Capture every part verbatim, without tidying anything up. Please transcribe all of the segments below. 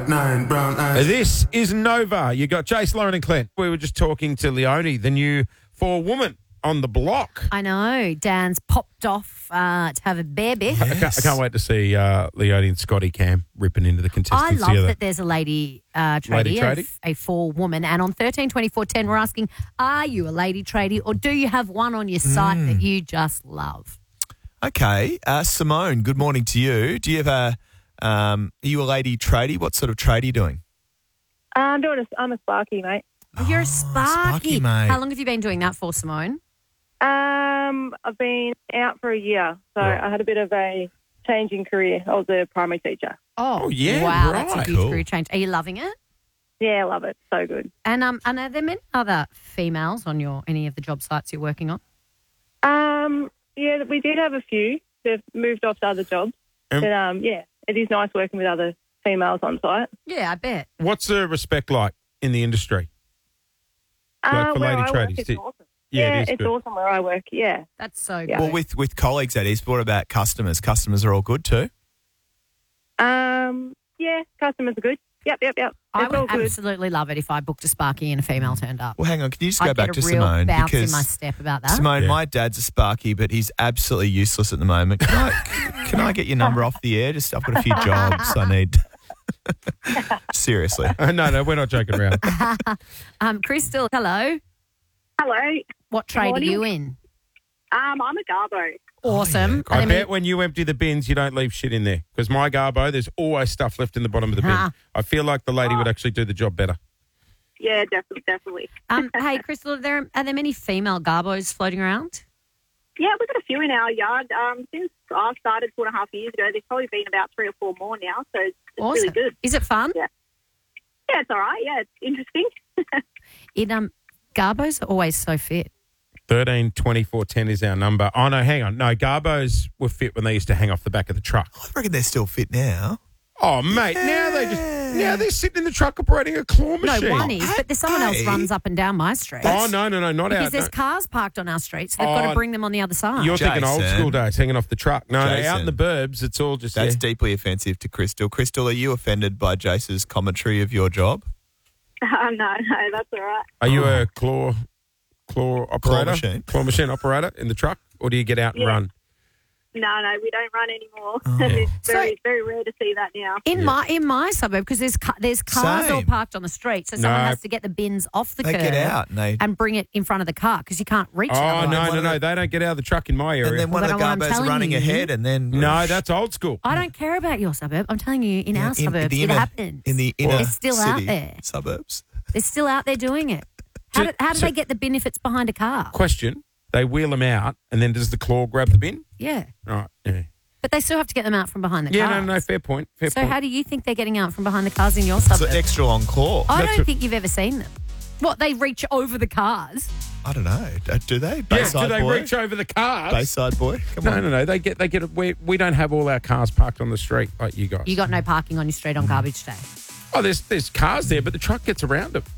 nine, brown eyes. This is Nova. You got Jace, Lauren and Clint. We were just talking to Leonie, the new four-woman on the block. I know. Dan's popped off uh, to have a baby. I, can't, I can't wait to see uh, Leonie and Scotty Cam ripping into the I contestants love together. that there's a lady uh, tradie, Lady a, tradie? a four-woman. And on thirteen twenty-four ten, we're asking, are you a lady tradie or do you have one on your site Mm. that you just love? Okay, uh, Simone, good morning to you. Do you have a, um, are you a lady tradie? What sort of trade are you doing? Uh, I'm doing a, I'm a Sparky, mate. You're a Oh, Sparky. Sparky, mate. How long have you been doing that for, Simone? Um, I've been out for a year, so Right. I had a bit of a change in career. I was a primary teacher. Oh, Oh, yeah, wow, that's a right. huge Cool. career change. Are you loving it? Yeah, I love it. So good. And um, and are there many other females on your any of the job sites you're working on? Um, yeah, we did have a few. They've moved off to other jobs. Um, but um, yeah, it is nice working with other females on site. Yeah, I bet. What's the respect like in the industry? Like Uh, for where lady I work, tradies, it's it- awesome. yeah, it Yeah, is it's good. awesome where I work. Yeah. That's so good. Yeah. Well, with, with colleagues, that is. But what about customers? Customers are all good too? Um, yeah, customers are good. Yep, yep, yep. I It's all would good. absolutely love it if I booked a Sparky and a female turned up. Well, hang on. Can you just go I'd back get to a real Simone? bounce Because in my step about that. Simone, Yeah. my dad's a Sparky, but he's absolutely useless at the moment. Can I, can I get your number off the air? Just I've got a few jobs I need. Seriously. Uh, no, no, we're not joking around. Um, Crystal, hello. Hello. What trade are morning. you in? Um, I'm a Garbo. Awesome. I Are there bet when you empty the bins, you don't leave shit in there. Because my Garbo, there's always stuff left in the bottom of the bin. Ah. I feel like the lady would actually do the job better. Yeah, definitely, definitely. Um, hey, Crystal, are there, are there many female garbos floating around? Yeah, we've got a few in our yard. Um, since I started four and a half years ago, there's probably been about three or four more now, so it's, it's Awesome. really good. Is it fun? Yeah. Yeah, it's all right. Yeah, it's interesting. It um, garbos are always so fit. thirteen twenty-four ten is our number. Oh, no, hang on. No, Garbos were fit when they used to hang off the back of the truck. I reckon they're still fit now. Oh, mate, now they just now they're sitting in the truck operating a claw No, machine. one is, but there's someone else Hey. runs up and down my street. Oh, no, no, no, not because out. there's No. cars parked on our street, so they've got Oh, to bring them on the other side. You're thinking old Jason. school days, hanging off the truck. No, no, out Jason. in the burbs, it's all just That's yeah. deeply offensive to Crystal. Crystal, are you offended by Jace's commentary of your job? Uh, no, no, that's all right. Are you a claw claw operator? machine. Claw machine operator in the truck? Or do you get out and Yeah. run? No, no, we don't run anymore. Oh. It's very, So- very rare to see that now. in my in my suburb, because there's ca- there's cars all Same. parked on the street, so someone No. has to get the bins off the They curb get out and they and bring it in front of the car because you can't reach it. Oh, otherwise. no, one no, of no. the- They don't get out of the truck in my area. and then one Well, of the then what I'm garbos telling running you- ahead and then no, that's old school. I don't care about your suburb. I'm telling you, in our in, suburbs, the it inner, happens. in the inner It's still city out there. suburbs. They're still out there doing it. How do, how do So- they get the bin if it's behind a car? Question. They wheel them out and then does the claw grab the bin? Yeah, Right, yeah. but they still have to get them out from behind the Yeah, cars. no, no, fair point. Fair So point. how do you think they're getting out from behind the cars in your So suburb? extra long claw. I That's don't what- think you've ever seen them. What, they reach over the cars? I don't know. Do they? yeah, Bayside do they boy? reach over the cars? Bayside boy? Come No, on. no, no. They get, they get. We, we don't have all our cars parked on the street like you guys. You got no parking on your street on garbage day. oh, there's there's cars there, but the truck gets around them.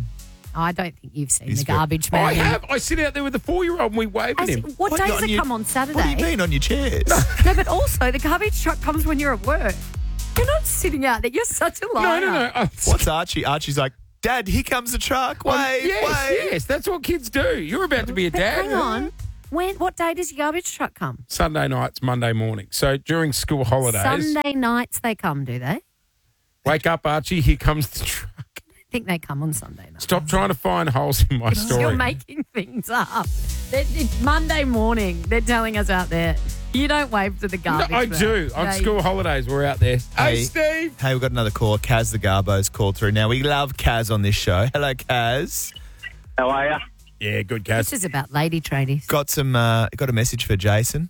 I don't think you've seen He's the very- garbage Oh, man. I have. I sit out there with a four-year-old and we wave at As- him. what, What, days on it your- come on Saturday? What do you mean on your chairs? No, but also the garbage truck comes when you're at work. You're not sitting out there. You're such a No, liar. no, no. Uh, What's Archie? Archie's like, Dad, here comes the truck. Wave, um, yes, wave. yes. That's what kids do. You're about to be a But dad. hang on. When? What day does your garbage truck come? Sunday nights, Monday morning. So during school holidays, Sunday nights they come, do they? wake up, Archie. Here comes the truck. I think they come on Sunday night. Stop trying to find holes in my story. You're making things up. They're- It's Monday morning. They're telling us out there. You don't wave to the No, garbage I man. do. On No, you- school holidays, we're out there. Hey, Hey. Steve. Hey, we've got another caller. Kaz the Garbo's called through. Now, we love Kaz on this show. Hello, Kaz. How are you? Yeah, good, This Kaz. is about lady tradies. Got some. Uh, got a message for Jason.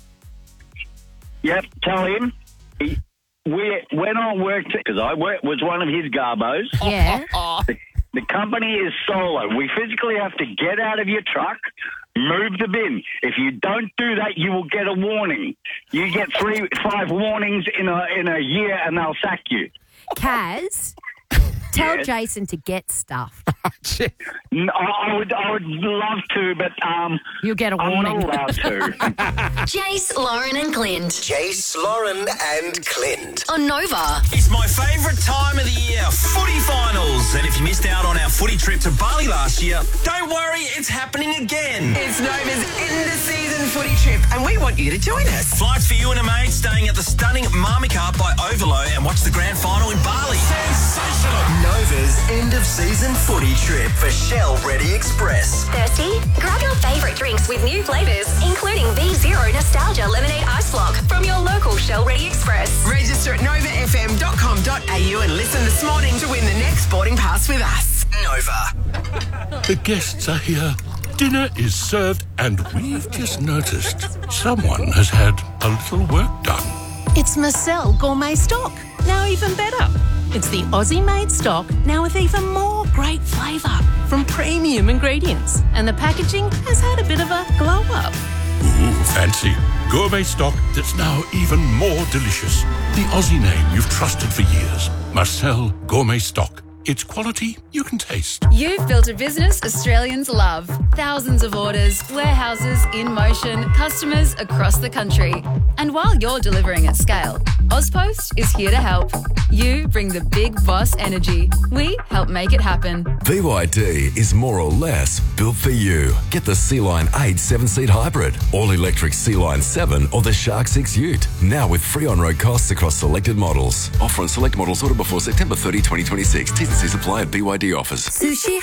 Yep, tell him. He, we, when I worked, because I work, was one of his garbos, Yeah. the, the company is solo. We physically have to get out of your truck, move the bin. If you don't do that, you will get a warning. You get three, five warnings in a in a year, and they'll sack you. Kaz, tell Yes. Jason to get stuffed. N- I, I would, I would love to, but um, You'll get a I'm warning. not allowed to. Jace, Lauren and Clint Jace, Lauren and Clint. on Nova. It's my favourite time of the And if you missed out on our footy trip to Bali last year, don't worry, it's happening again. It's Nova's end-of-season footy trip, and we want you to join us. Flights for you and a mate staying at the stunning Marmika by Overlow and watch the grand final in Bali. Sensational! Nova's end-of-season footy trip for Shell Ready Express. Thirsty? Grab your favourite drinks with new flavours, including V Zero Nostalgia Lemonade Ice Lock from your local Shell Ready Express. Register at nova f m dot com dot a u and listen this morning to win the next boarding pass with us. Nova. The guests are here. Dinner is served, and we've just noticed someone has had a little work done. It's Marcel Gourmet Stock. Now even better. It's the Aussie-made stock, now with even more great flavour from premium ingredients. And the packaging has had a bit of a glow-up. Ooh, fancy. Gourmet stock that's now even more delicious. The Aussie name you've trusted for years. Marcel Gourmet Stock. It's quality you can taste. You've built a business Australians love. Thousands of orders, warehouses in motion, customers across the country. And while you're delivering at scale, Ozpost is here to help. You bring the big boss energy. We help make it happen. B Y D is more or less built for you. Get the Sea-Line eight seven-seat hybrid, all-electric Sea-Line seven or the Shark six Ute. Now with free on-road costs across selected models. Offer on select models ordered before September thirtieth, twenty twenty-six. T's and C's apply at B Y D offers. Sushi